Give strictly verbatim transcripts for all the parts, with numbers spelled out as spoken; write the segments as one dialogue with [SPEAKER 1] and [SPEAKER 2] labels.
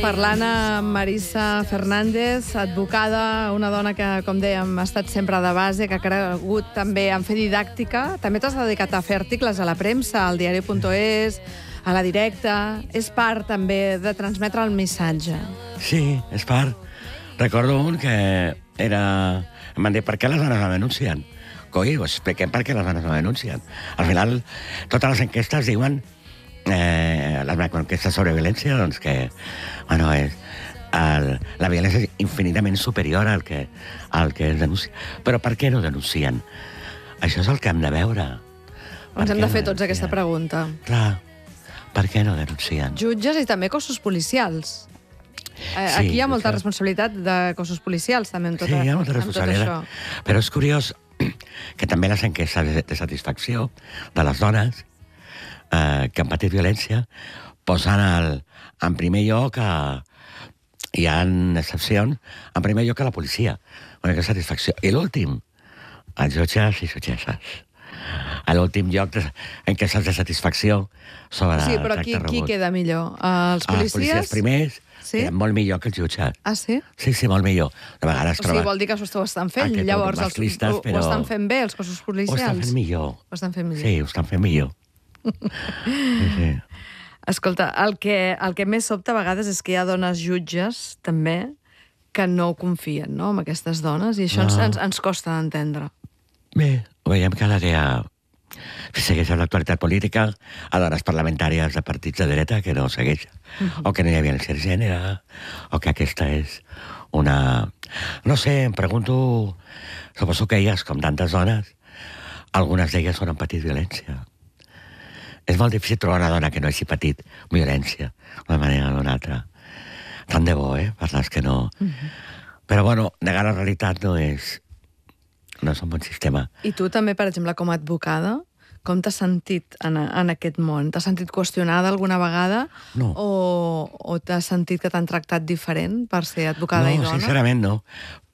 [SPEAKER 1] Parlant amb Marisa Fernández, advocada, una dona que, com dèiem, ha estat sempre de base, que ha cregut també en fer didàctica. També t'has dedicat a fer articles a la premsa, al diari punt es, a la Directa. És part, també, de transmetre el missatge.
[SPEAKER 2] Sí, és part. Recordo un que era... Em van dir, per què les dones no denuncien? Coi, us expliquem per què les dones no denuncien. Al final, totes les enquestes diuen... Eh, les enquestes sobre violència, doncs que, bueno, és... El, la violència és infinitament superior al que, al que es denuncia. Però per què no denuncien? Això és el que hem de veure.
[SPEAKER 1] Ens hem de fer tots aquesta pregunta.
[SPEAKER 2] Clar, per què no denuncien?
[SPEAKER 1] Jutges i també cossos policials. Eh,
[SPEAKER 2] Sí,
[SPEAKER 1] aquí hi ha molta
[SPEAKER 2] això.
[SPEAKER 1] responsabilitat de cossos policials, també, amb tot,
[SPEAKER 2] Sí, hi ha molta
[SPEAKER 1] amb tot
[SPEAKER 2] responsabilitat.
[SPEAKER 1] això.
[SPEAKER 2] Però és curiós que també les enquestes de, de satisfacció de les dones eh, que han patit violència posen el, en primer lloc a, hi ha excepcions, en primer lloc a la policia, una que satisfacció. I l'últim, els jutges i jutgesses. A l'últim lloc de, enquestes de satisfacció sobre
[SPEAKER 1] Sí,
[SPEAKER 2] el
[SPEAKER 1] però
[SPEAKER 2] tracte
[SPEAKER 1] qui, qui
[SPEAKER 2] rebut.
[SPEAKER 1] queda millor? Els
[SPEAKER 2] Ah,
[SPEAKER 1] policies?
[SPEAKER 2] Els policies primers,
[SPEAKER 1] Sí?
[SPEAKER 2] sí? molt millor que els jutges.
[SPEAKER 1] Ah, sí?
[SPEAKER 2] Sí, sí, molt millor. De vegades
[SPEAKER 1] O sigui,
[SPEAKER 2] troba...
[SPEAKER 1] vol dir que això ho estan fent.
[SPEAKER 2] Aquest
[SPEAKER 1] Llavors, els,
[SPEAKER 2] masclistes,
[SPEAKER 1] ho,
[SPEAKER 2] però-
[SPEAKER 1] ho estan fent bé, els cossos
[SPEAKER 2] Ho
[SPEAKER 1] policials?
[SPEAKER 2] estan fent millor.
[SPEAKER 1] Ho estan fent millor.
[SPEAKER 2] Sí, ho estan fent millor. sí, sí.
[SPEAKER 1] Escolta, el que, el que més sobta a vegades és que hi ha dones jutges, també, que no confien, no?, en aquestes dones, i això
[SPEAKER 2] No.
[SPEAKER 1] ens, ens, ens costa d'entendre.
[SPEAKER 2] Bé, ho veiem cada dia. Si segueixen l'actualitat política, a dones parlamentàries de partits de dreta que no segueixen. Uh -huh. O que no hi ha violència de gènere, o que aquesta és una... No sé, em pregunto... Suposo que elles, com tantes dones, algunes d'elles han patit violència. És molt difícil trobar una dona que no hagi patit violència, d'una manera o d'una altra. Tant de bo, eh, per les que no... Uh -huh. Però, bueno, negar la realitat no és... No és un bon sistema.
[SPEAKER 1] I tu també, per exemple, com a advocada, com t'has sentit en, en aquest món? T'has sentit qüestionada alguna vegada?
[SPEAKER 2] No.
[SPEAKER 1] O, o t'has sentit que t'han tractat diferent per ser advocada
[SPEAKER 2] no,
[SPEAKER 1] i dona?
[SPEAKER 2] No, sincerament no.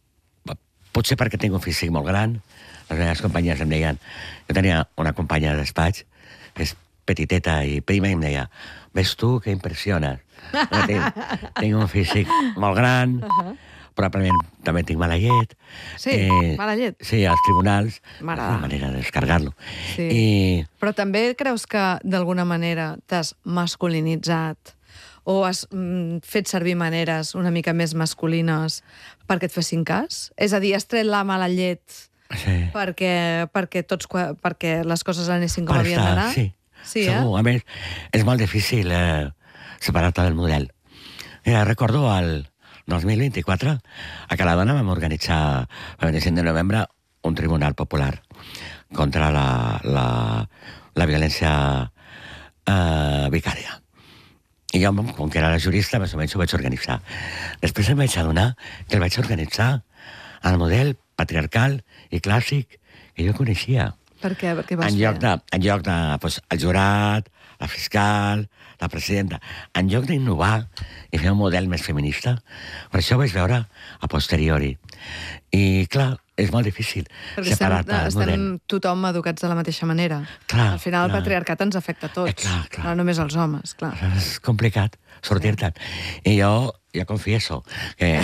[SPEAKER 2] Potser perquè tinc un físic molt gran. Les meves companyes em deien... Jo tenia una companya de despatx que és petiteta i prima i em deia, ves tu que impressiones. No, tinc, tinc un físic molt gran, uh -huh. probablement també tinc mala llet.
[SPEAKER 1] Sí, mala llet.
[SPEAKER 2] Sí, als tribunals.
[SPEAKER 1] Mare.
[SPEAKER 2] Una manera de descargar-lo.
[SPEAKER 1] Sí.
[SPEAKER 2] I...
[SPEAKER 1] Però també creus que, d'alguna manera, t'has masculinitzat o has mm, fet servir maneres una mica més masculines perquè et fessin cas? És a dir, has tret la mala llet
[SPEAKER 2] Sí.
[SPEAKER 1] perquè, perquè, tots, perquè les coses anessin com
[SPEAKER 2] Per
[SPEAKER 1] havien
[SPEAKER 2] estar,
[SPEAKER 1] d'anar?
[SPEAKER 2] Sí,
[SPEAKER 1] sí
[SPEAKER 2] segur.
[SPEAKER 1] eh?
[SPEAKER 2] A més, és molt difícil eh, separar-te del model. Mira, recordo el dos mil vint-i-quatre a Caladona vam organitzar el vint-i-cinc de novembre un tribunal popular contra la, la, la violència eh, vicària. I jo, com que era la jurista, més o menys ho vaig organitzar. Després em vaig adonar que el vaig organitzar al model patriarcal i clàssic que jo coneixia.
[SPEAKER 1] Per què? Per què vas
[SPEAKER 2] En
[SPEAKER 1] fer?
[SPEAKER 2] lloc de, en lloc de pues, el jurat, la fiscal, la presidenta, en lloc d'innovar i fer un model més feminista, per això ho vaig veure a posteriori. I, clar, és molt difícil
[SPEAKER 1] Perquè
[SPEAKER 2] separar-te
[SPEAKER 1] estem,
[SPEAKER 2] del
[SPEAKER 1] estem
[SPEAKER 2] model.
[SPEAKER 1] tothom educats de la mateixa manera.
[SPEAKER 2] Clar,
[SPEAKER 1] Al final
[SPEAKER 2] clar.
[SPEAKER 1] el patriarcat ens afecta a tots,
[SPEAKER 2] Eh, clar, clar.
[SPEAKER 1] no només als homes, clar.
[SPEAKER 2] És complicat sortir-te'n. I jo, jo confieso que,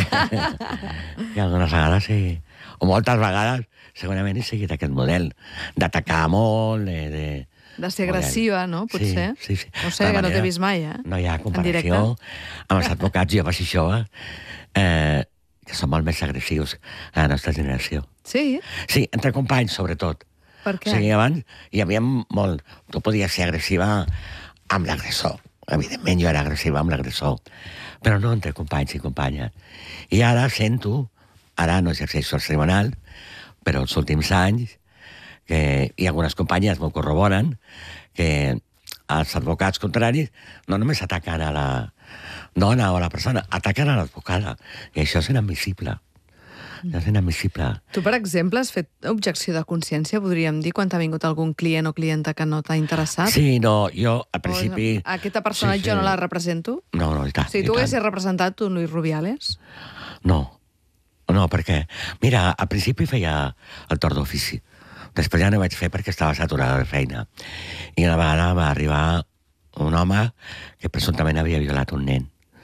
[SPEAKER 2] que algunes vegades, sí, o moltes vegades, segurament he seguit aquest model d'atacar molt, de... de
[SPEAKER 1] De ser
[SPEAKER 2] model.
[SPEAKER 1] agressiva, no? Potser.
[SPEAKER 2] Sí, sí, sí.
[SPEAKER 1] No sé,
[SPEAKER 2] De
[SPEAKER 1] que no
[SPEAKER 2] manera-
[SPEAKER 1] t'he vist mai, eh?
[SPEAKER 2] No hi ha
[SPEAKER 1] En directe.
[SPEAKER 2] comparació amb els advocats joves i joves, eh, que són molt més agressius a la nostra generació.
[SPEAKER 1] Sí?
[SPEAKER 2] Sí, entre companys, sobretot.
[SPEAKER 1] Per què?
[SPEAKER 2] O sigui, abans hi havia molt... Tu podies ser agressiva amb l'agressor. Evidentment, jo era agressiva amb l'agressor. Però no entre companys i companyes. I ara sento, ara no exerceixo el tribunal, però els últims anys, que hi ha algunes companyes m'ho corroboren, que els advocats contraris no només ataquen a la dona o a la persona, ataquen a l'advocada. I això és inadmissible. Això és inadmissible.
[SPEAKER 1] Tu, per exemple, has fet objecció de consciència, podríem dir, quan t'ha vingut algun client o clienta que no t'ha interessat?
[SPEAKER 2] Sí, no, jo al principi...
[SPEAKER 1] O aquesta persona
[SPEAKER 2] Sí, sí.
[SPEAKER 1] jo no la represento?
[SPEAKER 2] No, no, i tant.
[SPEAKER 1] Si
[SPEAKER 2] i
[SPEAKER 1] tu
[SPEAKER 2] tant.
[SPEAKER 1] haguessis representat tu, Luis Rubiales?
[SPEAKER 2] No, no, perquè... Mira, al principi feia el torn d'ofici. Després ja no vaig fer perquè estava saturada de feina. I una vegada va arribar un home que presumptament havia violat un nen.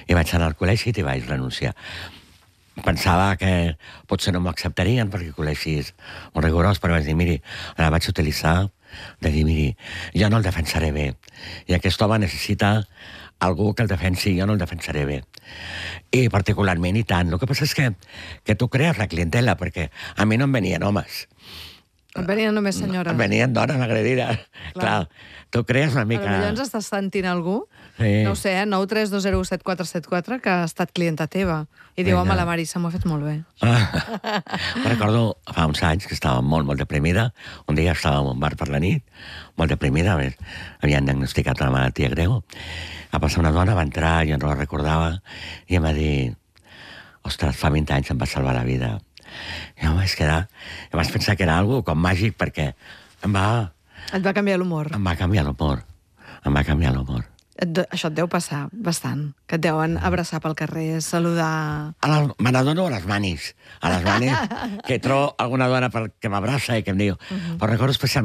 [SPEAKER 2] I vaig anar al col·legi i t'hi vaig renunciar. Pensava que potser no m'ho acceptarien perquè el col·legi és molt rigorós, però vaig dir, miri, la vaig utilitzar de dir, miri, jo no el defensaré bé. I aquest home necessita algú que el defensi, jo no el defensaré bé. I particularment, i tant. El que passa és que, que tu crees la clientela, perquè a mi no em venien homes.
[SPEAKER 1] Et venien només senyores.
[SPEAKER 2] Em venien dones agredides. Clar. Clar, tu crees una mica...
[SPEAKER 1] Però llavors estàs sentint algú,
[SPEAKER 2] Sí.
[SPEAKER 1] no ho sé, eh? nou tres dos zero set quatre set quatre, que ha estat clienta teva. I diu,
[SPEAKER 2] Vinga.
[SPEAKER 1] home, la Marisa m'ho ha fet molt bé.
[SPEAKER 2] Ah, me recordo fa uns anys que estava molt, molt deprimida. Un dia estava en un bar per la nit, molt deprimida, a més, havien diagnosticat una malaltia greu. Va passar una dona, va entrar, jo no la recordava, i em va dir, ostres, fa vint anys em va salvar la vida. I em vaig quedar, em vaig pensar que era algo com màgic, perquè em va,
[SPEAKER 1] Et va canviar l'humor.
[SPEAKER 2] em va canviar l'humor. Em va canviar l'humor.
[SPEAKER 1] Et de- Això et deu passar bastant, que et deuen abraçar pel carrer, saludar...
[SPEAKER 2] A les- Me n'adono a les manis. A les manis, que trobo alguna dona per, que m'abraça i que em diu... Uh -huh. Però recordo especialment